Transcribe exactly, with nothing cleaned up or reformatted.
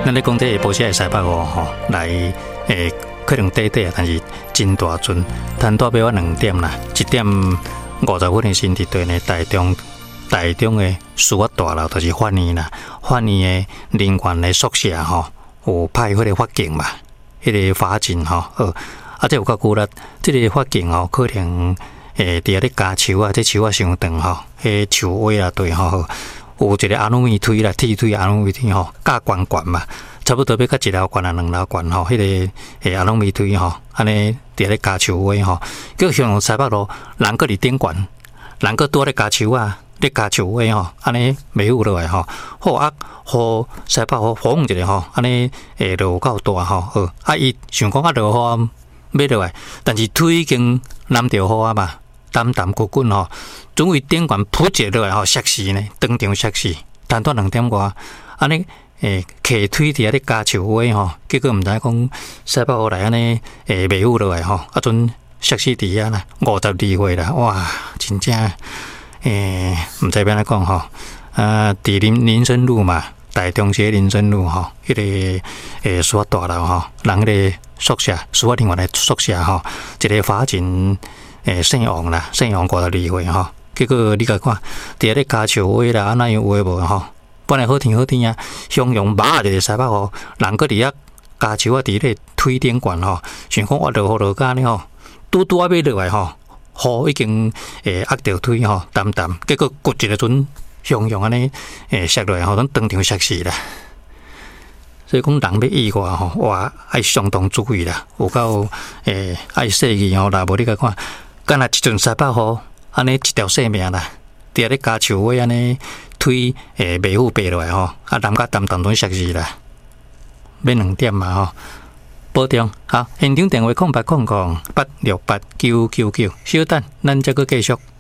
咱咧讲这个保险的西北湖吼，来诶，可能短短，但是真大船，摊大表我两点啦，一点五十分的新地队呢，台中台中的司法大楼就是法院啦，法院的人员的宿舍吼，有派迄个法警嘛，迄、那个法警吼，呃，啊，这有较久啦，这个法警吼，可能诶，伫遐咧加树啊，这树啊伤长吼，迄树尾啊对吼。有一个阿努米推啦，铁推阿努米推吼，架悬悬嘛，差不多要甲一楼悬啊，两楼悬吼，迄、那个诶阿努米推吼，安尼伫咧加树尾吼，叫向西北路，人搁伫顶悬，人搁拄咧加树啊，咧加树尾吼，安尼袂有落来吼，好啊，互西北好风一下吼，安尼诶落够大吼，好啊伊想讲啊落雨要落来，但是推已经淋着雨啊嘛。淡淡滚滚吼，总为顶悬扑一落来吼，摔死呢，当场摔死，单单两点外，安尼诶，客推伫遐咧加树尾吼，结果毋知讲西北雨来安尼诶，袂有落来吼，啊阵摔死伫遐啦，五十二岁啦，哇，真正诶，毋知要安怎讲吼，啊，伫林林森路嘛，台中市林森路吼，迄、那个诶司法大楼吼，人迄个宿舍，司法人员的宿舍吼，一个法警。诶，姓王啦，姓王五十二岁吼，结果你甲看，伫咧加树尾啦，安那样有诶无吼？本来好天好天啊，向阳马就西北湖，人搁伫遐加树啊，伫咧推顶悬吼，想讲我落雨落甲呢吼，拄拄啊要落来吼，雨已经诶压着推吼，淡淡，结果骨一个阵向阳安尼诶摔落来吼，咱当场摔死啦。所以讲人要意外吼，哇，爱相当注意啦，有够诶爱细意吼，若无你甲看。干那一阵西北雨，安尼一条性命啦，伫咧加树尾安尼推诶袂好爬落来吼，啊人甲淡淡都摔死啦，要两点嘛吼，保重好，现场电话空八空空八六八九九九，稍等，咱再个继续。